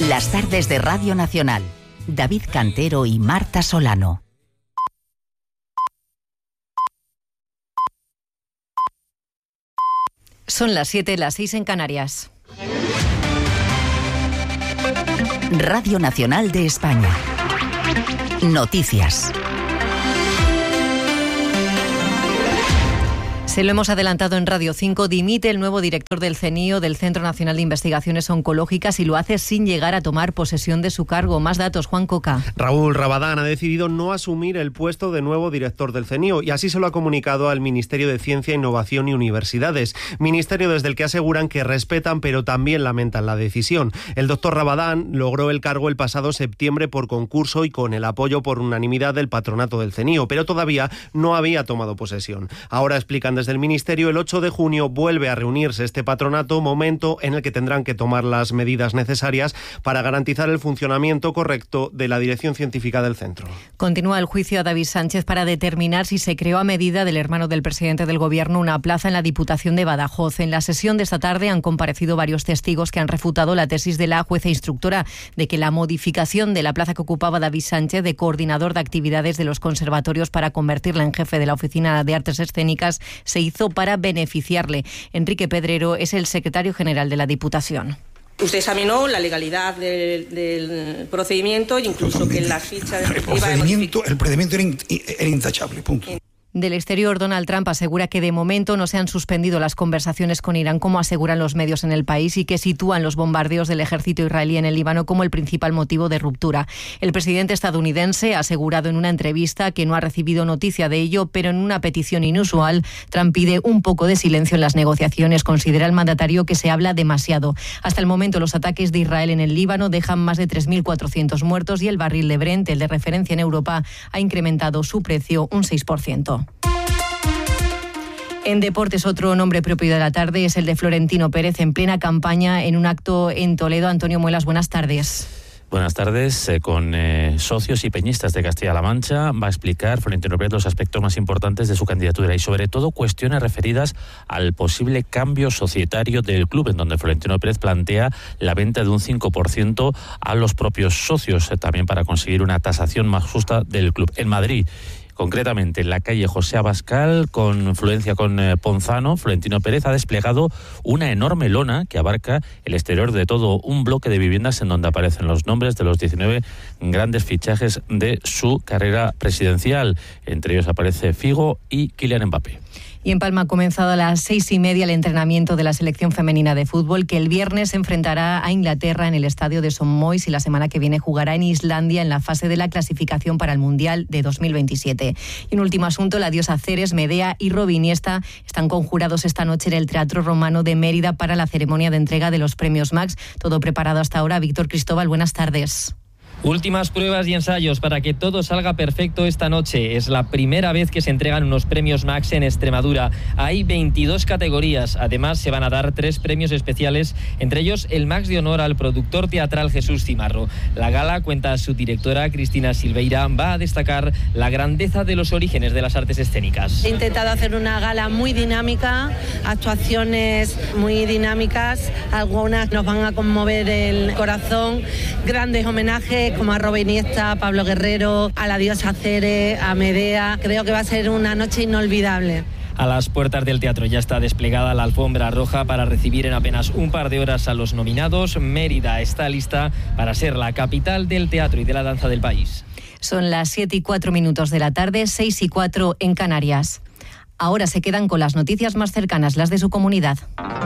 Las tardes de Radio Nacional. David Cantero y Marta Solano. Son las 7, las 6 en Canarias. Radio Nacional de España. Noticias. Se lo hemos adelantado en Radio 5, dimite el nuevo director del CNIO, del Centro Nacional de Investigaciones Oncológicas, y lo hace sin llegar a tomar posesión de su cargo. Más datos, Juan Coca. Raúl Rabadán ha decidido no asumir el puesto de nuevo director del CNIO y así se lo ha comunicado al Ministerio de Ciencia, Innovación y Universidades. Ministerio desde el que aseguran que respetan pero también lamentan la decisión. El doctor Rabadán logró el cargo el pasado septiembre por concurso y con el apoyo por unanimidad del patronato del CNIO, pero todavía no había tomado posesión. Ahora explican desde el Ministerio, el 8 de junio vuelve a reunirse este patronato, momento en el que tendrán que tomar las medidas necesarias para garantizar el funcionamiento correcto de la dirección científica del centro. Continúa el juicio a David Sánchez para determinar si se creó a medida del hermano del presidente del Gobierno una plaza en la Diputación de Badajoz. En la sesión de esta tarde han comparecido varios testigos que han refutado la tesis de la jueza instructora de que la modificación de la plaza que ocupaba David Sánchez de coordinador de actividades de los conservatorios para convertirla en jefe de la Oficina de Artes Escénicas se hizo para beneficiarle. Enrique Pedrero es el secretario general de la Diputación. Usted examinó la legalidad del procedimiento e incluso que la ficha de el procedimiento era intachable, punto. Del exterior, Donald Trump asegura que de momento no se han suspendido las conversaciones con Irán, como aseguran los medios en el país, y que sitúan los bombardeos del ejército israelí en el Líbano como el principal motivo de ruptura. El presidente estadounidense ha asegurado en una entrevista que no ha recibido noticia de ello, pero en una petición inusual, Trump pide un poco de silencio en las negociaciones. Considera el mandatario que se habla demasiado. Hasta el momento, los ataques de Israel en el Líbano dejan más de 3.400 muertos y el barril de Brent, el de referencia en Europa, ha incrementado su precio un 6%. En deportes, otro nombre propio de la tarde es el de Florentino Pérez, en plena campaña en un acto en Toledo. Antonio Muelas, buenas tardes. Buenas tardes. Con socios y peñistas de Castilla-La Mancha va a explicar Florentino Pérez los aspectos más importantes de su candidatura y sobre todo cuestiones referidas al posible cambio societario del club, en donde Florentino Pérez plantea la venta de un 5% a los propios socios, también para conseguir una tasación más justa del club. En Madrid, concretamente en la calle José Abascal, con influencia con Ponzano, Florentino Pérez ha desplegado una enorme lona que abarca el exterior de todo un bloque de viviendas en donde aparecen los nombres de los 19 grandes fichajes de su carrera presidencial. Entre ellos aparece Figo y Kylian Mbappé. Y en Palma ha comenzado a las 6:30 el entrenamiento de la selección femenina de fútbol, que el viernes se enfrentará a Inglaterra en el estadio de St. Mois y la semana que viene jugará en Islandia en la fase de la clasificación para el Mundial de 2027. Y un último asunto, la diosa Ceres, Medea y Robin Iniesta están conjurados esta noche en el Teatro Romano de Mérida para la ceremonia de entrega de los premios Max. Todo preparado hasta ahora. Víctor Cristóbal, buenas tardes. Últimas pruebas y ensayos para que todo salga perfecto esta noche. Es la primera vez que se entregan unos premios Max en Extremadura. Hay 22 categorías. Además, se van a dar 3 premios especiales, entre ellos el Max de honor al productor teatral Jesús Cimarro. La gala, cuenta su directora Cristina Silveira, va a destacar la grandeza de los orígenes de las artes escénicas. He intentado hacer una gala muy dinámica, actuaciones muy dinámicas, algunas nos van a conmover el corazón, grandes homenajes como a Robin Iniesta, a Pablo Guerrero, a la diosa Ceres, a Medea. Creo que va a ser una noche inolvidable. A las puertas del teatro ya está desplegada la alfombra roja para recibir en apenas un par de horas a los nominados. Mérida está lista para ser la capital del teatro y de la danza del país. Son las 7:04 de la tarde, 6:04 en Canarias. Ahora se quedan con las noticias más cercanas, las de su comunidad.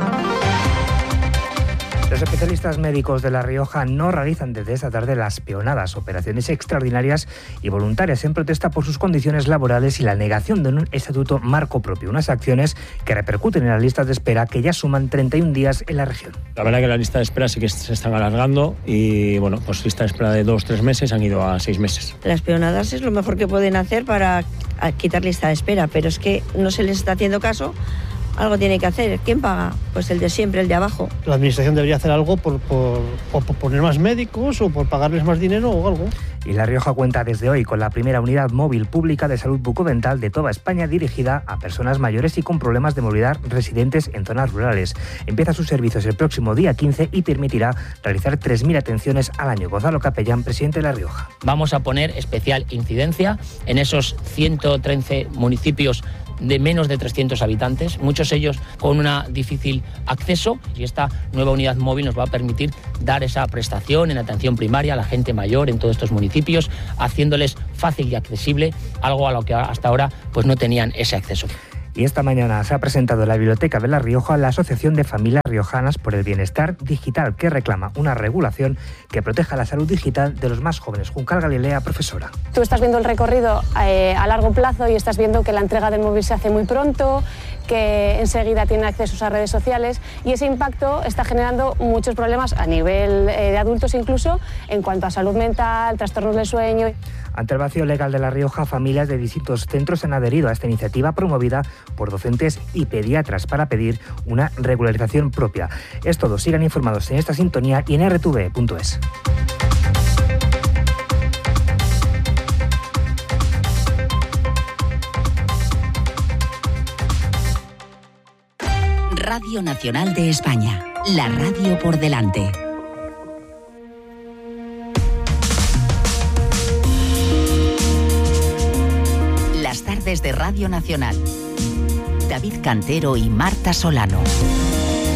Los especialistas médicos de La Rioja no realizan desde esta tarde las peonadas, operaciones extraordinarias y voluntarias en protesta por sus condiciones laborales y la negación de un estatuto marco propio. Unas acciones que repercuten en las listas de espera que ya suman 31 días en la región. La verdad que la lista de espera sí que se están alargando y bueno, pues lista de espera de 2-3 meses han ido a 6 meses. Las peonadas es lo mejor que pueden hacer para quitar lista de espera, pero es que no se les está haciendo caso algo tiene que hacer. ¿Quién paga? Pues el de siempre, el de abajo. La administración debería hacer algo por poner más médicos o por pagarles más dinero o algo. Y La Rioja cuenta desde hoy con la primera unidad móvil pública de salud bucodental de toda España dirigida a personas mayores y con problemas de movilidad residentes en zonas rurales. Empieza sus servicios el próximo día 15 y permitirá realizar 3.000 atenciones al año. Gonzalo Capellán, presidente de La Rioja. Vamos a poner especial incidencia en esos 113 municipios de menos de 300 habitantes, muchos ellos con un difícil acceso, y esta nueva unidad móvil nos va a permitir dar esa prestación en atención primaria a la gente mayor en todos estos municipios, haciéndoles fácil y accesible, algo a lo que hasta ahora pues no tenían ese acceso. Y esta mañana se ha presentado en la Biblioteca de La Rioja la Asociación de Familias Riojanas por el Bienestar Digital, que reclama una regulación que proteja la salud digital de los más jóvenes. Juncal Galilea, profesora. Tú estás viendo el recorrido a largo plazo y estás viendo que la entrega del móvil se hace muy pronto, que enseguida tienen acceso a redes sociales, y ese impacto está generando muchos problemas a nivel de adultos, incluso en cuanto a salud mental, trastornos del sueño. Ante el vacío legal de La Rioja, familias de distintos centros han adherido a esta iniciativa promovida por docentes y pediatras para pedir una regularización propia. Es todo. Sigan informados en esta sintonía y en rtv.es. Radio Nacional de España. La radio por delante. Las tardes de Radio Nacional. David Cantero y Marta Solano.